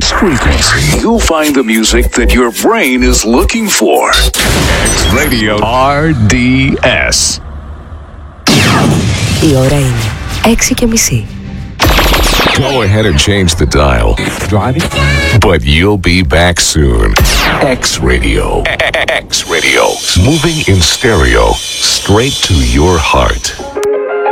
X frequency. You'll find the music that your brain is looking for. X Radio RDS. Η ώρα είναι 6:30. Go ahead and change the dial. Driving? But you'll be back soon. X Radio. X Radio. Moving in stereo. Straight to your heart.